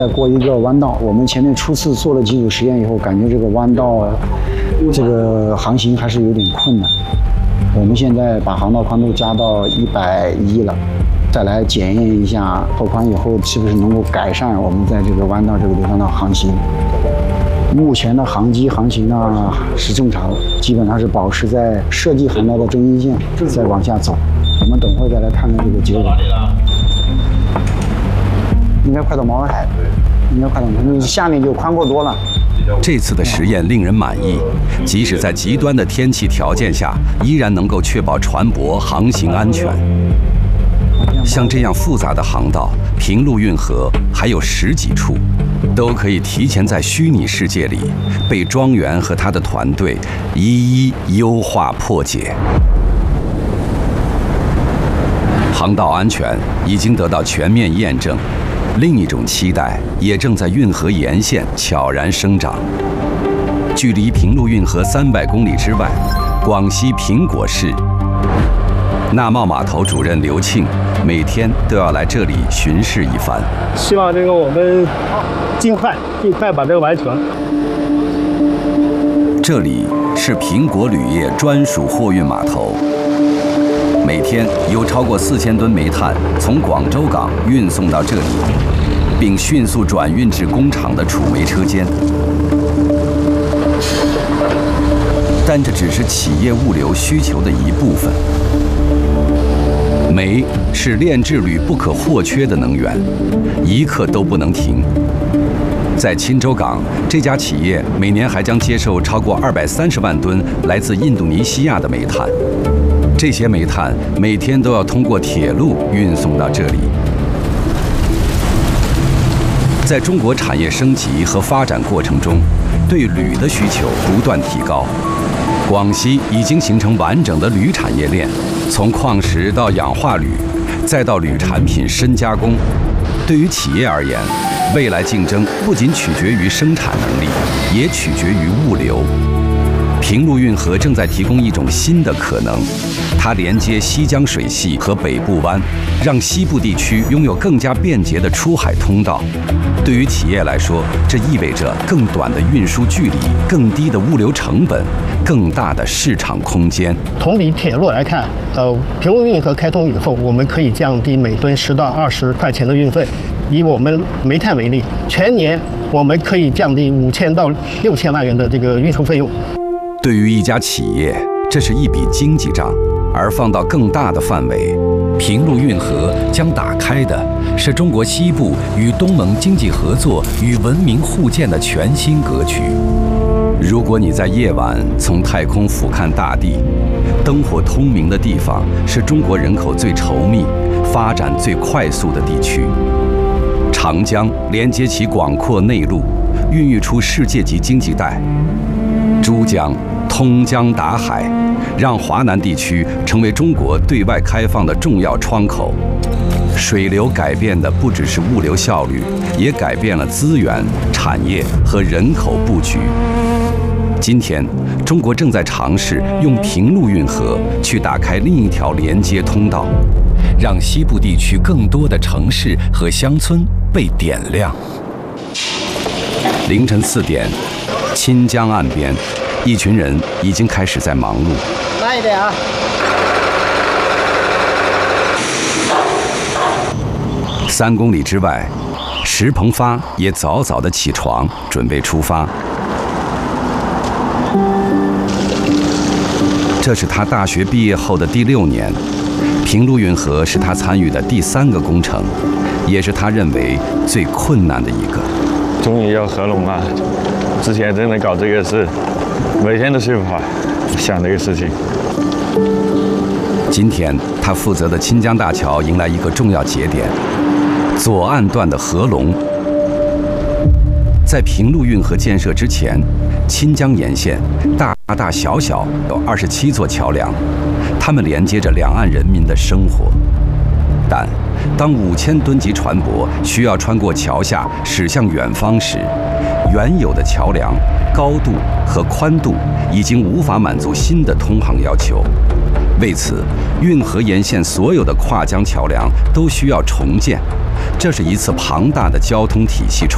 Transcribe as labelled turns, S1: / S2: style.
S1: 再过一个弯道，我们前面初次做了几组实验以后，感觉这个弯道这个航行还是有点困难。我们现在把航道宽度加到110了，再来检验一下拓宽以后是不是能够改善我们在这个弯道这个地方的航行。目前的航机航行呢是正常，基本上是保持在设计航道的中心线，再往下走。我们等会再来看看这个结果。应该快到毛海，应该快到毛海，下面就宽阔多了。
S2: 这次的实验令人满意，即使在极端的天气条件下，依然能够确保船舶航行安全。像这样复杂的航道，平陆运河还有10几处，都可以提前在虚拟世界里被庄园和他的团队一一优化破解。航道安全已经得到全面验证。另一种期待也正在运河沿线悄然生长。距离平陆运河300公里之外，广西苹果市，纳茂码头主任刘庆每天都要来这里巡视一番。
S3: 希望这个我们尽快把这个完成。
S2: 这里是苹果铝业专属货运码头。每天有超过4000吨煤炭从广州港运送到这里，并迅速转运至工厂的储煤车间。但这只是企业物流需求的一部分。煤是炼制铝不可或缺的能源，一刻都不能停。在钦州港，这家企业每年还将接受超过230万吨来自印度尼西亚的煤炭。这些煤炭每天都要通过铁路运送到这里。在中国产业升级和发展过程中，对铝的需求不断提高。广西已经形成完整的铝产业链，从矿石到氧化铝，再到铝产品深加工。对于企业而言，未来竞争不仅取决于生产能力，也取决于物流。平陆运河正在提供一种新的可能，它连接西江水系和北部湾，让西部地区拥有更加便捷的出海通道。对于企业来说，这意味着更短的运输距离、更低的物流成本、更大的市场空间。
S3: 同比铁路来看，平陆运河开通以后，我们可以降低每吨10到20块钱的运费。以我们煤炭为例，全年我们可以降低5000到6000万元的这个运输费用。
S2: 对于一家企业，这是一笔经济账，而放到更大的范围，平陆运河将打开的是中国西部与东盟经济合作与文明互鉴的全新格局。如果你在夜晚从太空俯瞰大地，灯火通明的地方是中国人口最稠密、发展最快速的地区。长江连接其广阔内陆，孕育出世界级经济带。珠江通江达海，让华南地区成为中国对外开放的重要窗口。水流改变的不只是物流效率，也改变了资源、产业和人口布局。今天，中国正在尝试用平陆运河去打开另一条连接通道，让西部地区更多的城市和乡村被点亮。凌晨4点，钦江岸边，一群人已经开始在忙碌。
S3: 慢一点啊
S2: ！3公里之外，石鹏发也早早的起床，准备出发。这是他大学毕业后的第6年，平陆运河是他参与的第3个工程，也是他认为最困难的一个。
S4: 终于要合拢了，之前真的搞这个是每天都睡不好，想这个事情。
S2: 今天他负责的钦江大桥迎来一个重要节点，左岸段的合龙。在平陆运河建设之前，钦江沿线大大小小有27座桥梁，它们连接着两岸人民的生活。但当5000吨级船舶需要穿过桥下驶向远方时，原有的桥梁高度和宽度已经无法满足新的通航要求。为此，运河沿线所有的跨江桥梁都需要重建，这是一次庞大的交通体系